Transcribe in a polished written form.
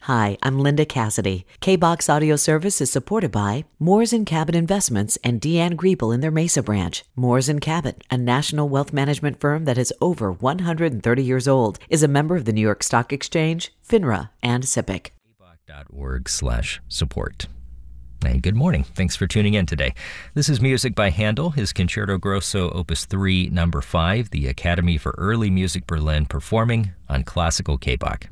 Hi, I'm Linda Cassidy. K-Box Audio Service is supported by Moores & Cabot Investments and Deanne Griebel in their Mesa branch. Moores & Cabot, a national wealth management firm that is over 130 years old, is a member of the New York Stock Exchange, FINRA, and SIPC. kboc.org/support. And good morning. Thanks for tuning in today. This is music by Handel, his Concerto Grosso Opus 3, number 5, the Academy for Early Music Berlin, performing on Classical KBOC.